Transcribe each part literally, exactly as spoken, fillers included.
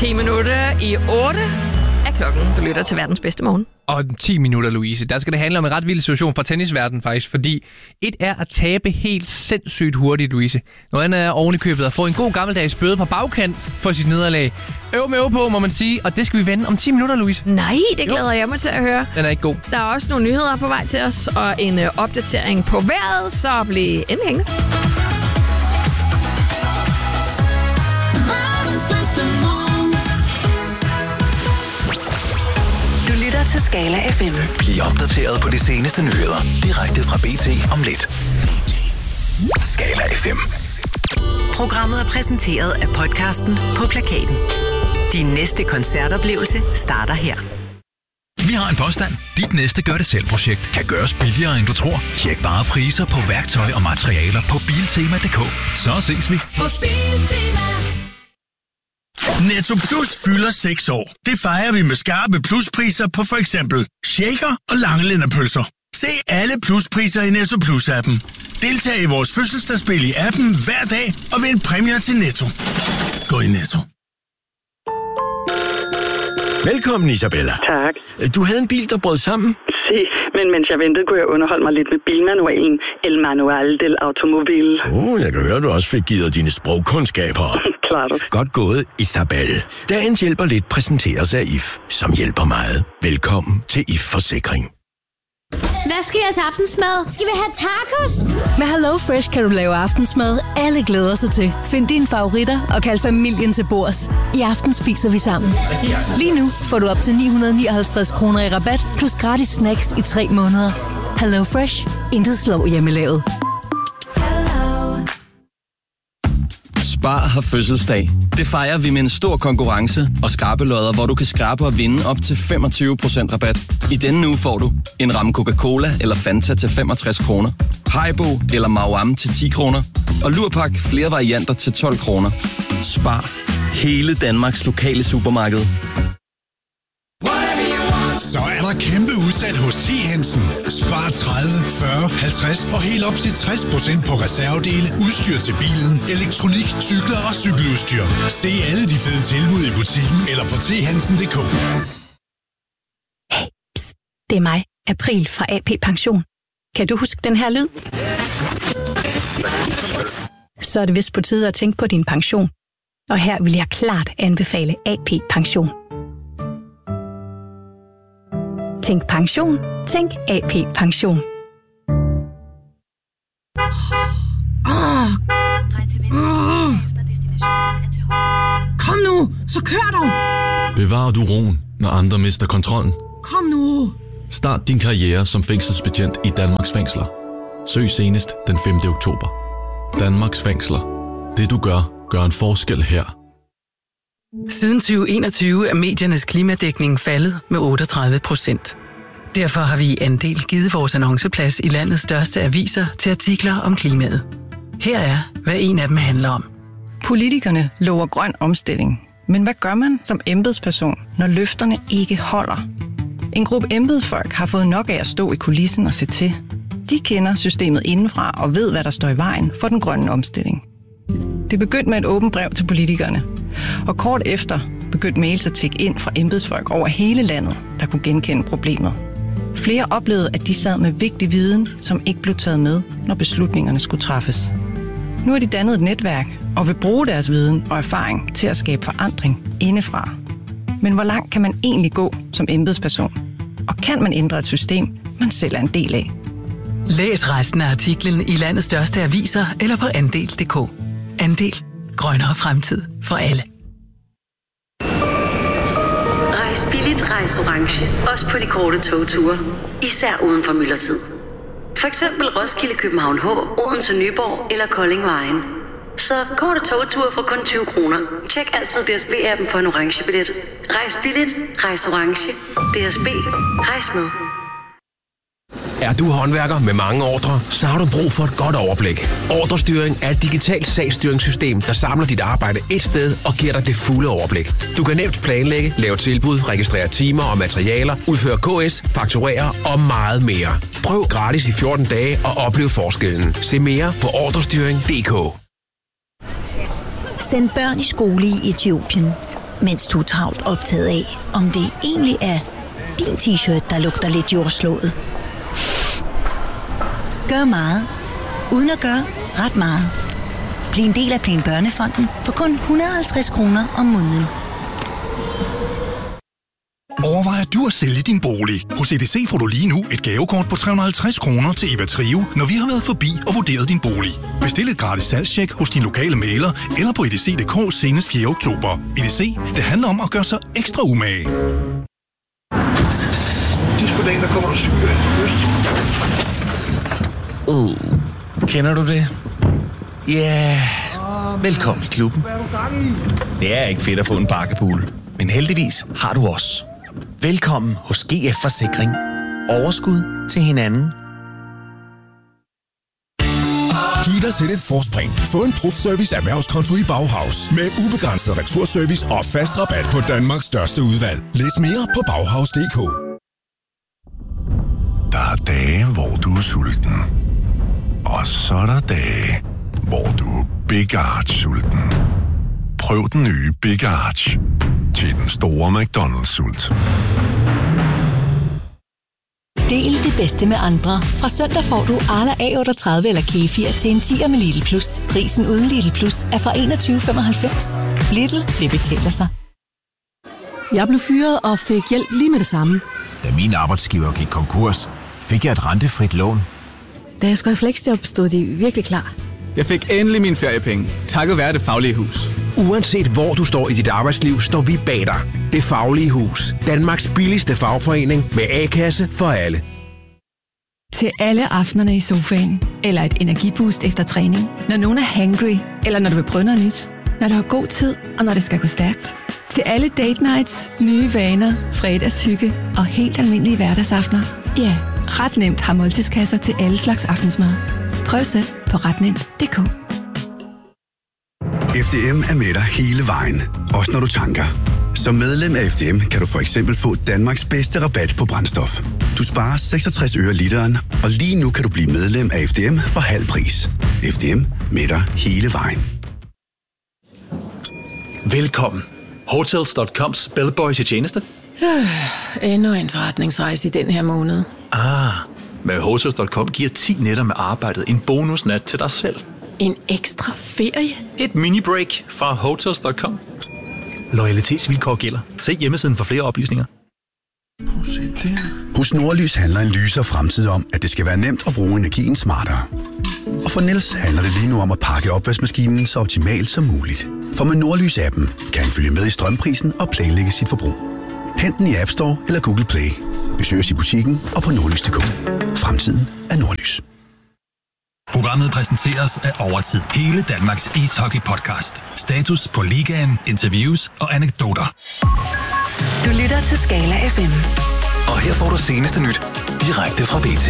ti minutter i otte er klokken. Du lytter til verdens bedste morgen. Og ti minutter, Louise. Der skal det handle om en ret vild situation fra tennisverdenen faktisk, fordi et er at tabe helt sindssygt hurtigt, Louise. Noget andet er ovenikøbet at få en god gammeldags bøde på bagkant for sit nederlag. Øv med øv på, må man sige, og det skal vi vende om ti minutter, Louise. Nej, det glæder jo. jeg mig til at høre. Den er ikke god. Der er også nogle nyheder på vej til os, og en øh, opdatering på vejret, så bliv endelig hængende. Til Skala F M. Bliv opdateret på de seneste nyheder direkte fra B T om lidt. Skala F M. Programmet er præsenteret af podcasten På Plakaten. Din næste koncertoplevelse starter her. Vi har en påstand. Dit næste gør-det-selv-projekt kan gøres billigere, end du tror. Tjek bare priser på værktøj og materialer på biltema punktum d k. Så ses vi Hos Biltema. Netto Plus fylder seks år. Det fejrer vi med skarpe pluspriser på for eksempel shaker og langelænderpølser. Se alle pluspriser i Netto Plus-appen. Deltag i vores fødselsdagsspil i appen hver dag og vind præmier til Netto. Gå i Netto. Velkommen, Isabella. Tak. Du havde en bil, der brød sammen? Si, men mens jeg ventede, kunne jeg underholde mig lidt med bilmanualen. El Manual del Automobil. Åh, oh, jeg kan høre, du også fik givet dine sprogkundskaber. Klart. Godt gået, Isabella. Dagens hjælper lidt præsenteres af I F, som hjælper meget. Velkommen til I F Forsikring. Hvad skal vi have til aftensmad? Skal vi have tacos? Med Hello Fresh kan du lave aftensmad, alle glæder sig til. Find dine favoritter og kald familien til bords. I aften spiser vi sammen. Lige nu får du op til ni hundrede nioghalvtreds kroner i rabat, plus gratis snacks i tre måneder. Hello Fresh. Intet slår hjemmelavet. Spar har fødselsdag. Det fejrer vi med en stor konkurrence og skrabelodder, hvor du kan skrabe og vinde op til femogtyve procent rabat. I denne uge får du en ramme Coca-Cola eller Fanta til femogtres kroner, Haribo eller Mauam til ti kroner, og Lurpak flere varianter til tolv kroner. Spar. Hele Danmarks lokale supermarked. Så er der kæmpe udsalg hos T. Hansen. Spar tredive, fyrre, halvtreds og helt op til tres procent på reservedele, udstyr til bilen, elektronik, cykler og cykeludstyr. Se alle de fede tilbud i butikken eller på t hansen punktum d k. Hey, pst, det er mig, April fra A P Pension. Kan du huske den her lyd? Så er det vist på tide at tænke på din pension. Og her vil jeg klart anbefale A P Pension. Tænk pension. Tænk A P Pension. Oh. Oh. Kom nu, så kør dog! Bevarer du roen, når andre mister kontrollen? Kom nu! Start din karriere som fængselsbetjent i Danmarks fængsler. Søg senest den femte oktober. Danmarks fængsler. Det du gør, gør en forskel her. Siden tyve enogtyve er mediernes klimadækning faldet med otteogtredive procent. Derfor har vi i Andel givet vores annonceplads i landets største aviser til artikler om klimaet. Her er, hvad en af dem handler om. Politikerne lover grøn omstilling. Men hvad gør man som embedsperson, når løfterne ikke holder? En gruppe embedsfolk har fået nok af at stå i kulissen og se til. De kender systemet indenfra og ved, hvad der står i vejen for den grønne omstilling. Det begyndte med et åbent brev til politikerne. Og kort efter begyndte mails at tikke ind fra embedsfolk over hele landet, der kunne genkende problemet. Flere oplevede, at de sad med vigtig viden, som ikke blev taget med, når beslutningerne skulle træffes. Nu har de dannet et netværk og vil bruge deres viden og erfaring til at skabe forandring indefra. Men hvor langt kan man egentlig gå som embedsperson? Og kan man ændre et system, man selv er en del af? Læs resten af artiklen i landets største aviser eller på andel punktum d k. Andel. Grønnere fremtid for alle. Rejs billigt, rejs orange. Også på de korte togture. Især uden for myldretid. For eksempel Roskilde, København H, Odense, Nyborg eller Kolding Vejen. Så korte togture for kun tyve kroner. Tjek altid D S B-appen for en orange billet. Rejs billigt, rejs orange. D S B. Rejs med. Er du håndværker med mange ordrer, så har du brug for et godt overblik. Ordrestyring er et digitalt sagsstyringssystem, der samler dit arbejde et sted og giver dig det fulde overblik. Du kan nemt planlægge, lave tilbud, registrere timer og materialer, udføre K S, fakturere og meget mere. Prøv gratis i fjorten dage og oplev forskellen. Se mere på ordrestyring punktum d k. Send børn i skole i Etiopien. mens du er travlt optaget af, om det egentlig er din t-shirt, der lugter lidt jordslået. Gør meget, uden at gøre ret meget. Bliv en del af Plan Børnefonden for kun et hundrede og halvtreds kroner om måneden. Overvejer du at sælge din bolig? Hos E D C får du lige nu et gavekort på tre hundrede og halvtreds kroner til Eva Trio, når vi har været forbi og vurderet din bolig. Bestil et gratis salgstjek hos din lokale mægler eller på edc punktum d k senest fjerde oktober. E D C, det handler om at gøre sig ekstra umage. Sidst på dagen, der kommer du styre. Uh, kender du det? Ja, yeah. Velkommen i klubben. Det er ikke fedt at få en bakkepool, men heldigvis har du os. Velkommen hos G F Forsikring. Overskud til hinanden. Giv dig selv et forspring. Få en Prof-service erhvervskonto i Bauhaus med ubegrænset returservice og fast rabat på Danmarks største udvalg. Læs mere på bauhaus punktum d k. Der er dage, hvor du er sulten. Og så er der dage, hvor du er Big Arch sulten. Prøv den nye Big Arch til den store McDonald's-sult. Del det bedste med andre. Fra søndag får du Arla A otteogtredive eller Kefir til en tier med Lidl Plus. Prisen uden Lidl Plus er fra enogtyve femoghalvfems. Lidl, det betaler sig. Jeg blev fyret og fik hjælp lige med det samme. Da min arbejdsgiver gik konkurs, fik jeg et rentefrit lån. Da jeg skulle i fleksjob, stod de virkelig klar. Jeg fik endelig mine feriepenge, takket være Det Faglige Hus. Uanset hvor du står i dit arbejdsliv, står vi bag dig. Det Faglige Hus. Danmarks billigste fagforening med A-kasse for alle. Til alle aftenerne i sofaen, eller et energiboost efter træning, når nogen er hangry, eller når du vil prøve noget nyt, når du har god tid, og når det skal gå stærkt. Til alle date nights, nye vaner, fredagshygge og helt almindelige hverdagsaftener. Ja, Ret Nemt har måltidskasser til alle slags aftensmad. Prøv selv på ret nemt punktum d k. F D M er med dig hele vejen, også når du tanker. Som medlem af F D M kan du for eksempel få Danmarks bedste rabat på brændstof. Du sparer seksogtres øre literen, og lige nu kan du blive medlem af F D M for halv pris. F D M med dig hele vejen. Velkommen. Hotels punktum coms bellboy til tjeneste. Øh, endnu en forretningsrejse i den her måned. Ah, med Hotels punktum com giver ti nætter med arbejdet en bonusnat til dig selv. En ekstra ferie? Et mini-break fra Hotels punktum com. Loyalitetsvilkår gælder. Se hjemmesiden for flere oplysninger. Hos Nordlys handler en lysere fremtid om, at det skal være nemt at bruge energien smartere. Og for Niels handler det lige nu om at pakke opvaskemaskinen så optimalt som muligt. For med Nordlys-appen kan han følge med i strømprisen og planlægge sit forbrug. Hent den i App Store eller Google Play. Besøg os i butikken og på nordlys punktum d k. Fremtiden er Nordlys. Programmet præsenteres af Overtid. Hele Danmarks ishockey-podcast. Status på ligaen, interviews og anekdoter. Du lytter til Skala F M. Og her får du seneste nyt direkte fra B T.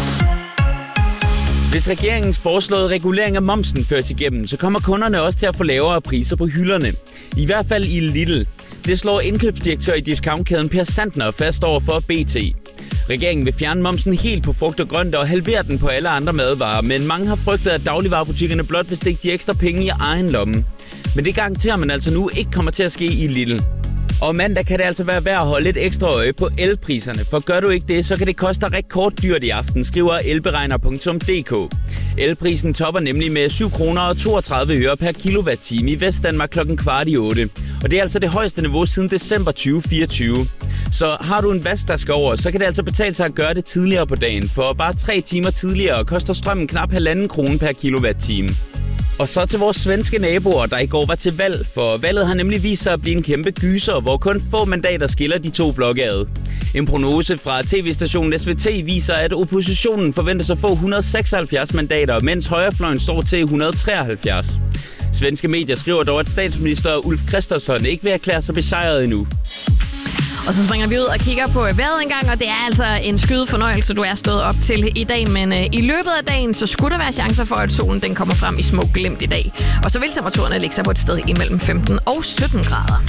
Hvis regeringens foreslåede regulering af momsen føres igennem, så kommer kunderne også til at få lavere priser på hylderne. I hvert fald i Lidl. Det slår indkøbsdirektør i discountkæden Per Sandner fast over for B T. Regeringen vil fjerne momsen helt på frugt og grønt og halvere den på alle andre madvarer, men mange har frygtet, at dagligvarebutikkerne blot vil stikke de ekstra penge i egen lomme. Men det garanterer man altså nu ikke kommer til at ske i Lidl. Og mandag kan det altså være værd at holde lidt ekstra øje på elpriserne, for gør du ikke det, så kan det koste dig rekorddyrt i aften, skriver elberegner punktum d k. Elprisen topper nemlig med syv kroner og toogtredive øre per kilowatt-time i Vestdanmark klokken kvart i otte. Og det er altså det højeste niveau siden december tyve fireogtyve. Så har du en vask, der skal over, så kan det altså betale sig at gøre det tidligere på dagen, for bare tre timer tidligere koster strømmen knap halvanden krone per kilowatt-time. Og så til vores svenske naboer, der i går var til valg, for valget har nemlig vist sig at blive en kæmpe gyser, hvor kun få mandater skiller de to blokke ad. En prognose fra tv-stationen S V T viser, at oppositionen forventes at få et hundrede og seksoghalvfjerds mandater, mens højrefløjen står til et hundrede og treoghalvfjerds. Svenske medier skriver dog, at statsminister Ulf Kristersson ikke vil erklære sig besejret endnu. Og så springer vi ud og kigger på vejret en gang, og det er altså en skyde fornøjelse, du er stået op til i dag. Men øh, i løbet af dagen, så skulle der være chancer for, at solen den kommer frem i små glimt i dag. Og så vil temperaturerne ligge sig på et sted imellem femten og sytten grader.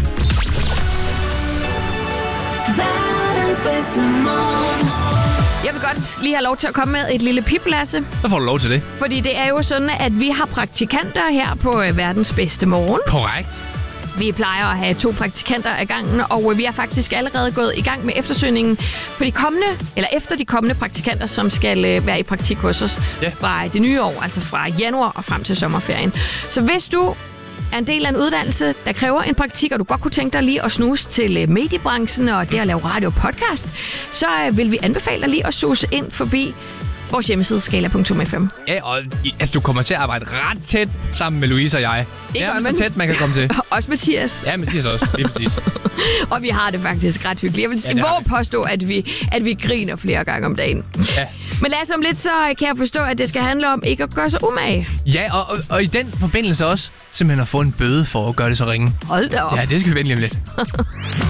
Verdens bedste morgen. Jeg vil godt lige have lov til at komme med et lille pip, Lasse. Så får du lov til det. Fordi det er jo sådan, at vi har praktikanter her på Verdens Bedste Morgen. Korrekt. Vi plejer at have to praktikanter ad gangen, og vi er faktisk allerede gået i gang med eftersøgningen på de kommende, eller efter de kommende praktikanter, som skal øh, være i praktik hos os ja. fra det nye år, altså fra januar og frem til sommerferien. Så hvis du er en del af en uddannelse, der kræver en praktik, og du godt kunne tænke dig lige at snuse til mediebranchen og det at lave radio og podcast, så øh, vil vi anbefale dig lige at suse ind forbi vores hjemmeside, skala punktum f m. Ja, og altså, du kommer til at arbejde ret tæt sammen med Louise og jeg. Det er så tæt, man kan komme til. Også Mathias. Ja, Mathias også. Lige præcis. Og vi har det faktisk ret hyggeligt. Jeg vil ja, våge påstå, at vi, at vi griner flere gange om dagen. Ja. Men lad os om lidt, så kan jeg forstå, at det skal handle om ikke at gøre sig umage. Ja, og, og, og i den forbindelse også simpelthen at få en bøde for at gøre det så ringe. Hold da op. Ja, det skal vi vende lige om lidt.